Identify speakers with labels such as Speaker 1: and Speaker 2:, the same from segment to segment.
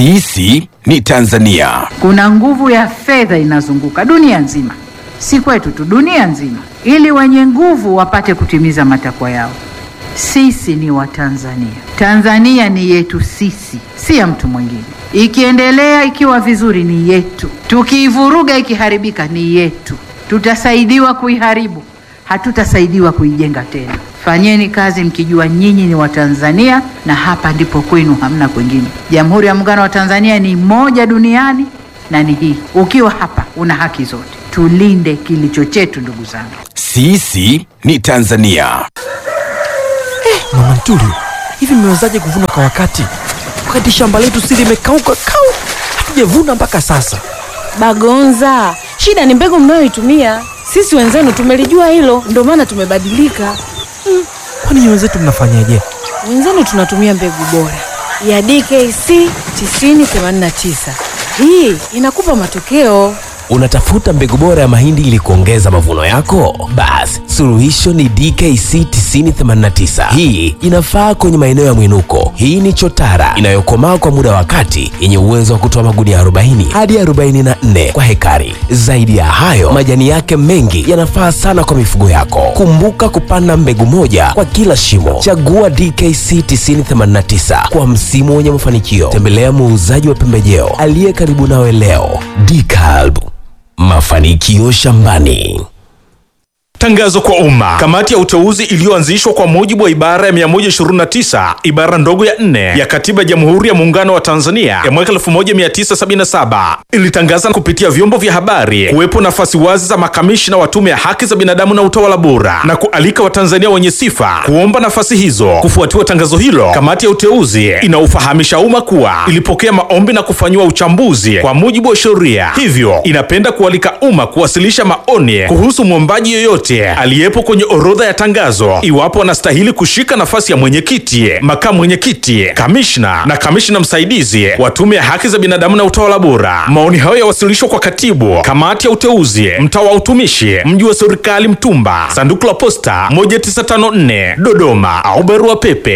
Speaker 1: Sisi ni Tanzania.
Speaker 2: Kuna nguvu ya fedha inazunguka dunia nzima, si kwetu tu, dunia nzima, ili wenye nguvu wapate kutimiza matakwa yao. Sisi ni Watanzania. Tanzania ni yetu sisi, si ya mtu mwingine. Ikiendelea ikiwa vizuri ni yetu, tukiivuruga ikiharibika ni yetu. Tutasaidiwa kuiharibu, hatutasaidiwa kuijenga tena. Fanyeni kazi mkijua nyinyi ni Watanzania na hapa ndipo kwenu, hamna kwingine. Jamhuri ya Muungano wa Tanzania ni moja duniani na ni hii. Ukiwa hapa una haki zote. Tulinde kilicho chetu, ndugu zangu.
Speaker 1: Sisi ni Tanzania.
Speaker 3: Mama Ntuli, hivi mmewezaje kuvuna kwa wakati shamba letu si limekauka kau? Hatujavuna mpaka sasa.
Speaker 4: Bagonza, shida ni mbegu mnayoitumia. Sisi wenzenu tumelijua hilo, ndio maana tumebadilika.
Speaker 3: Kwani wenzetu mnafanyaje?
Speaker 4: Wenzenu tunatumia mbegu bora ya DKC 9089. Hii inakupa matokeo.
Speaker 5: Unatafuta mbegu bora ya mahindi ili kuongeza mavuno yako? Bas, suluhisho ni DKC 9089. Hii inafaa kwenye maeneo ya mwinuko. Hii ni chotara inayokomaa kwa muda wa kati, yenye uwezo wa kutoa magunia 40 hadi 44 kwa hekari. Zaidi ya hayo, majani yake mengi yanafaa sana kwa mifugo yako. Kumbuka kupanda mbegu moja kwa kila shimo. Chagua DKC 9089 kwa msimu wenye mafanikio. Tembelea muuzaji wa pembejeo aliye karibu nawe leo. DKalb, mafanikio shambani.
Speaker 6: Tangazo kwa umma. Kamati ya uteuzi iliyoanzishwa kwa mujibu wa ibara ya 129 ibara ndogo ya 4 ya Katiba ya Jamhuri ya Muungano wa Tanzania ya mwaka 1977 ilitangaza kupitia vyombo vya habari kuwepo nafasi wazi za makamishna wa Tume ya Haki za Binadamu na Utawala Bora na kualika Watanzania wenye sifa kuomba nafasi hizo. Kufuatiwa tangazo hilo, kamati ya uteuzi inaufahamisha umma kuwa ilipokea maombi na kufanyiwa uchambuzi kwa mujibu wa sheria. Hivyo inapenda kualika umma kuwasilisha maoni kuhusu mwombaji yoyote aliyepo kwenye orodha ya tangazo, iwapo anastahili kushika nafasi ya mwenyekiti, makamu mwenyekiti, kamishna na kamishna msaidizi wa Tume ya Haki za Binadamu na Utawala Bora. Maoni hayo yawasilishwa kwa katibu kamati ya uteuzi, mtaa wa utumishi, mji wa serikali Mtumba, sanduku la posta 1954 Dodoma, au barua pepe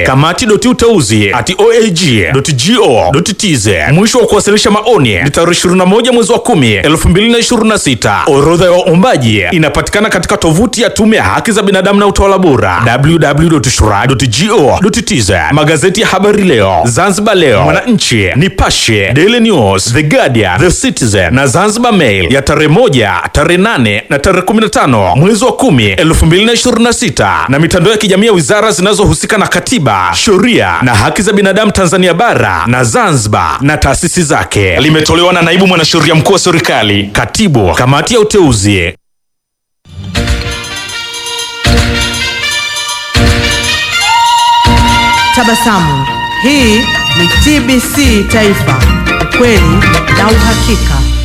Speaker 6: kamati.uteuzi@oag.go.tz. Mwisho wa kuwasilisha maoni ni tarehe 21 mwezi wa 10 2026. Orodha ya waombaji inapatikana katika tovuti ya Tume ya Haki za Binadamu na Utawala Bora www.shura.go.tz. Magazeti ya Habari Leo, Zanzibar Leo, Mwananchi, Nipashe, Daily News, The Guardian, The Citizen na Zanzibar Mail ya tarehe 1, tarehe 8 na tarehe 15 mwezi wa 10 2026, na mitandao ya kijamii ya wizara zinazohusika na katiba, sheria na haki za binadamu Tanzania bara na Zanzibar na taasisi zake. Limetolewa na naibu mwanasheria mkuu wa serikali, katibu kamati ya uteuzi.
Speaker 7: Tabasamu. Hii ni TBC Taifa, ukweli na uhakika.